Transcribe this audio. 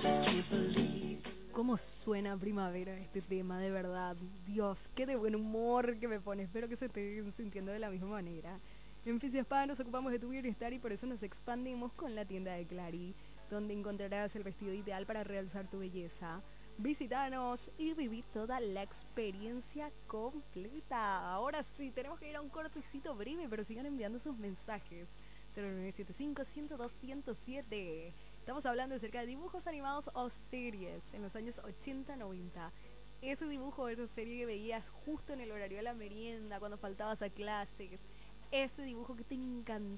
¿Cómo suena primavera este tema, de verdad? Dios, qué de buen humor que me pone. Espero que se estén sintiendo de la misma manera. En Fisiespa nos ocupamos de tu bienestar y por eso nos expandimos con la tienda de Clary, donde encontrarás el vestido ideal para realzar tu belleza. Visítanos y viví toda la experiencia completa. Ahora sí, tenemos que ir a un cortecito breve, pero sigan enviando sus mensajes. 0975-102-107. Estamos hablando acerca de dibujos animados o series en los años 80-90. Ese dibujo o esa serie que veías justo en el horario de la merienda, cuando faltabas a clases. Ese dibujo que te encantaba